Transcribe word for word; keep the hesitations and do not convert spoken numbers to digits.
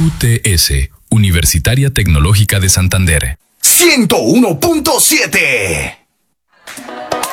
U T S, Universitaria Tecnológica de Santander. ciento uno punto siete.